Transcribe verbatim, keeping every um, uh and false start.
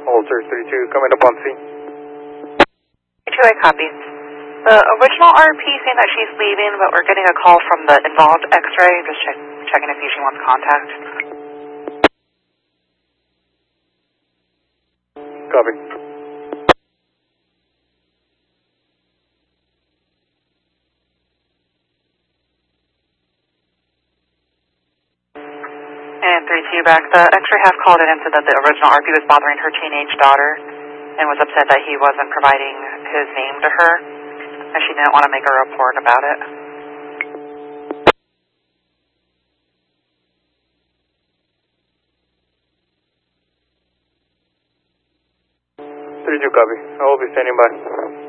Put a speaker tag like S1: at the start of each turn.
S1: Holster three two, coming up on scene.
S2: two A copy. The original R P saying that she's leaving, but we're getting a call from the involved X-ray, just check, checking if she wants contact.
S1: Copy.
S2: And three two back. The X-ray have called in and said that the original R P was bothering her teenage daughter and was upset that he wasn't providing his name to her, and she didn't want to make a report about it.
S1: three two, copy. I will be standing by.